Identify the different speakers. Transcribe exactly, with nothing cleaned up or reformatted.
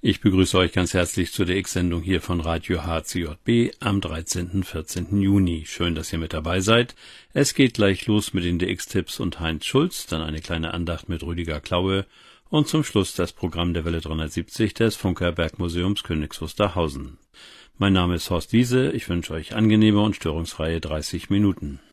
Speaker 1: Ich begrüße euch ganz herzlich zu der X-Sendung hier von Radio H C J B am dreizehnten und vierzehnten Juni. Schön, dass ihr mit dabei seid. Es geht gleich los mit den D X-Tipps und Heinz Schulz, dann eine kleine Andacht mit Rüdiger Klaue und zum Schluss das Programm der Welle dreihundertsiebzig des Funker Bergmuseums Königs Wusterhausen. Mein Name ist Horst Wiese, ich wünsche euch angenehme und störungsfreie dreißig Minuten.